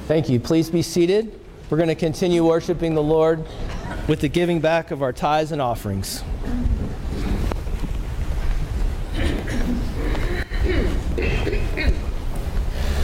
Thank you. Please be seated. We're going to continue worshiping the Lord with the giving back of our tithes and offerings.